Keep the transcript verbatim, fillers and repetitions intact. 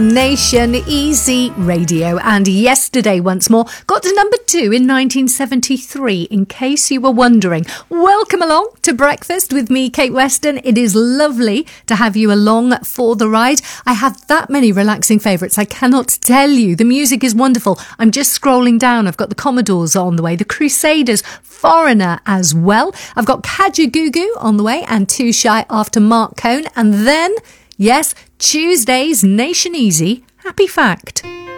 Nation Easy Radio, and yesterday once more got to number two in nineteen seventy-three, in case you were wondering. Welcome along to breakfast with me, Kate Weston. It is lovely to have you along for the ride. I have that many relaxing favourites, I cannot tell you. The music is wonderful. I'm just scrolling down. I've got the Commodores on the way, the Crusaders, Foreigner as well. I've got Kajagoogoo on the way, and Too Shy after Mark Cohn, and then, yes, Tuesday's Nation Easy Happy Fact.